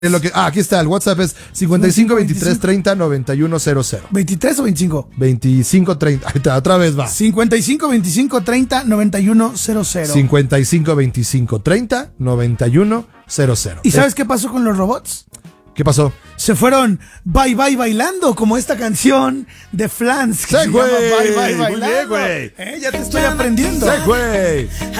Aquí está, el WhatsApp es 55 23 30 91 00. ¿23 o 25? 25 30. Ahí está, otra vez va. 55 25 30 91 00. 55 25 30 91 00. ¿Y sabes qué pasó con los robots? ¿Qué pasó? Se fueron bye bye bailando, como esta canción de Flans que se llama Bye Bye Bailando. Muy bien, güey. Ya te estoy aprendiendo. Sí, güey.